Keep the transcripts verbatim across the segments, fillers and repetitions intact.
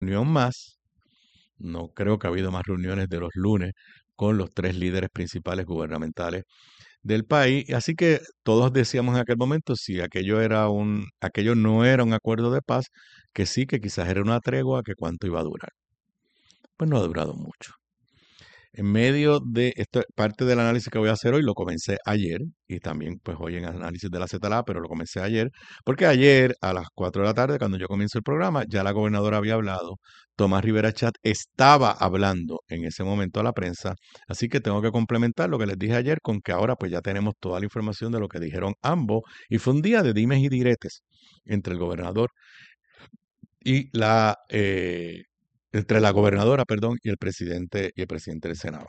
reunión más. No creo que ha habido más reuniones de los lunes con los tres líderes principales gubernamentales del país. Así que todos decíamos en aquel momento si aquello era un, aquello no era un acuerdo de paz, que sí, que quizás era una tregua, que cuánto iba a durar. Pues no ha durado mucho. En medio de esta parte del análisis que voy a hacer hoy, lo comencé ayer y también pues hoy en análisis de la Z L A, pero lo comencé ayer, porque ayer a las cuatro de la tarde, cuando yo comienzo el programa, ya la gobernadora había hablado, Tomás Rivera Chat estaba hablando en ese momento a la prensa, así que tengo que complementar lo que les dije ayer con que ahora pues ya tenemos toda la información de lo que dijeron ambos y fue un día de dimes y diretes entre el gobernador y la eh, entre la gobernadora, perdón, y el presidente y el presidente del Senado.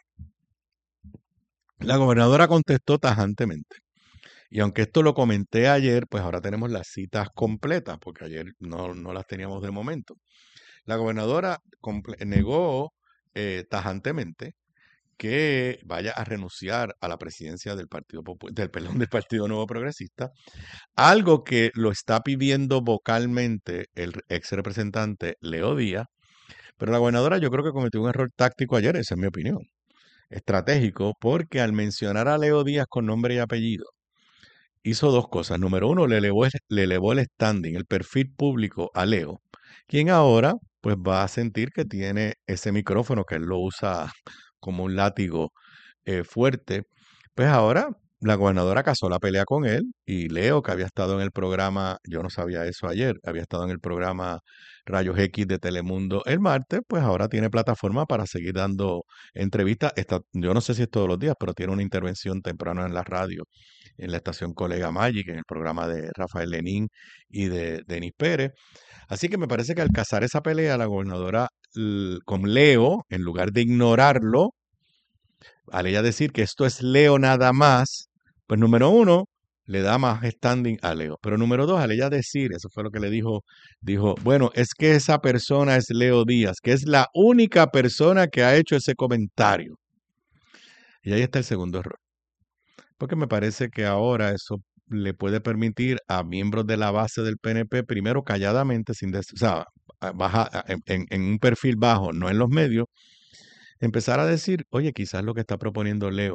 La gobernadora contestó tajantemente. Y aunque esto lo comenté ayer, pues ahora tenemos las citas completas, porque ayer no, no las teníamos de momento. La gobernadora comple- negó eh, tajantemente que vaya a renunciar a la presidencia del Partido Popu- del, perdón, del Partido Nuevo Progresista, algo que lo está pidiendo vocalmente el ex representante Leo Díaz, pero la gobernadora yo creo que cometió un error táctico ayer, esa es mi opinión, estratégico, porque al mencionar a Leo Díaz con nombre y apellido, hizo dos cosas. Número uno, le elevó, el- le elevó el standing, el perfil público a Leo, quien ahora pues va a sentir que tiene ese micrófono que él lo usa como un látigo eh, fuerte. Pues ahora la gobernadora casó la pelea con él y Leo, que había estado en el programa, yo no sabía eso ayer, había estado en el programa Rayos X de Telemundo el martes, pues ahora tiene plataforma para seguir dando entrevistas. Está, yo no sé si es todos los días, pero tiene una intervención temprano en la radio, en la estación Colega Magic, en el programa de Rafael Lenín y de Denis Pérez. Así que me parece que al cazar esa pelea, la gobernadora l- con Leo, en lugar de ignorarlo, al ella decir que esto es Leo nada más, pues número uno, le da más standing a Leo. Pero número dos, al ella decir, eso fue lo que le dijo, dijo, bueno, es que esa persona es Leo Díaz, que es la única persona que ha hecho ese comentario. Y ahí está el segundo error. Porque me parece que ahora eso le puede permitir a miembros de la base del P N P, primero calladamente, sin des- o sea, a- baja, a- en, en- en un perfil bajo, no en los medios, empezar a decir, oye, quizás lo que está proponiendo Leo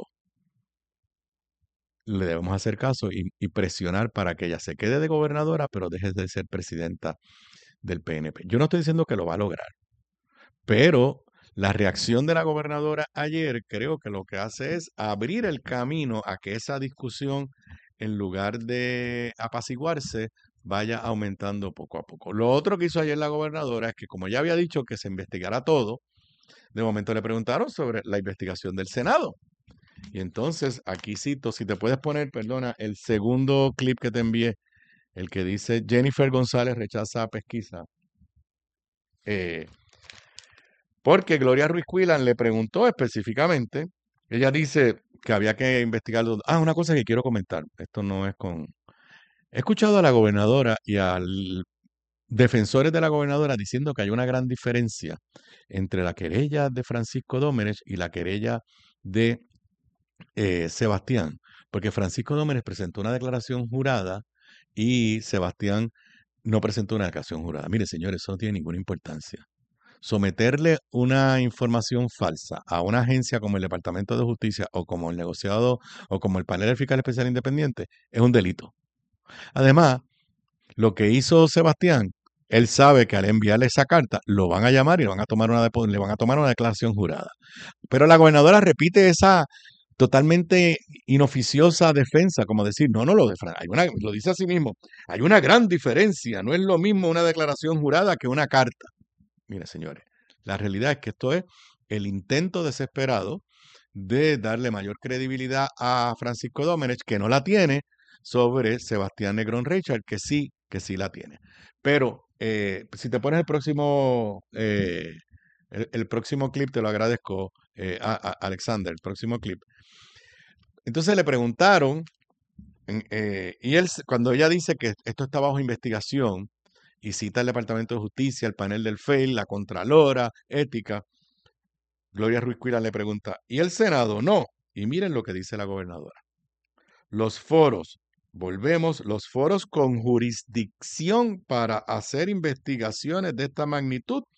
le debemos hacer caso y, y presionar para que ella se quede de gobernadora, pero deje de ser presidenta del P N P. Yo no estoy diciendo que lo va a lograr, pero la reacción de la gobernadora ayer creo que lo que hace es abrir el camino a que esa discusión, en lugar de apaciguarse, vaya aumentando poco a poco. Lo otro que hizo ayer la gobernadora es que, como ya había dicho que se investigara todo, de momento le preguntaron sobre la investigación del Senado. Y entonces, aquí cito, si te puedes poner, perdona, el segundo clip que te envié, el que dice Jennifer González rechaza pesquisa. Eh, porque Gloria Ruiz Quilan le preguntó específicamente, ella dice que había que investigarlo. Ah, una cosa que quiero comentar, esto no es con... He escuchado a la gobernadora y a defensores de la gobernadora diciendo que hay una gran diferencia entre la querella de Francisco Dómenech y la querella de eh, Sebastián, porque Francisco Dómenech presentó una declaración jurada y Sebastián no presentó una declaración jurada. Mire, señores, eso no tiene ninguna importancia. Someterle una información falsa a una agencia como el Departamento de Justicia o como el negociado o como el panel del fiscal especial independiente es un delito. Además, lo que hizo Sebastián, él sabe que al enviarle esa carta lo van a llamar y le van a tomar una, depo- le van a tomar una declaración jurada. Pero la gobernadora repite esa totalmente inoficiosa defensa, como decir, no, no, lo, de, Fran- hay una, lo dice a sí mismo, hay una gran diferencia, no es lo mismo una declaración jurada que una carta. Mire, señores, la realidad es que esto es el intento desesperado de darle mayor credibilidad a Francisco Domenech, que no la tiene, sobre Sebastián Negrón Richard, que sí, que sí la tiene. Pero eh, si te pones el próximo, eh, el, el próximo clip, te lo agradezco, eh, a, a Alexander, el próximo clip. Entonces le preguntaron, en, eh, y él, cuando ella dice que esto está bajo investigación, y cita el Departamento de Justicia, el panel del F E I, la Contralora, Ética, Gloria Ruiz Cuila le pregunta, ¿y el Senado? No. Y miren lo que dice la gobernadora. Los foros, volvemos, los foros con jurisdicción para hacer investigaciones de esta magnitud